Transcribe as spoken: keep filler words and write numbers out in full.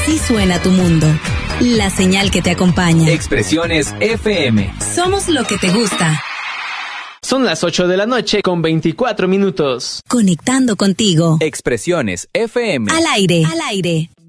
Así suena tu mundo. La señal que te acompaña. Expresiones F M. Somos lo que te gusta. Son las ocho de la noche con veinticuatro minutos. Conectando contigo. Expresiones F M. Al aire. Al aire.